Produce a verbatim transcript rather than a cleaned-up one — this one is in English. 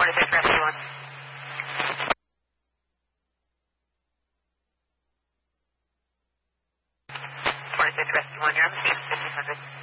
twenty-six Rescue one. twenty-six Rescue one, you're on the scene, fifteen hundred.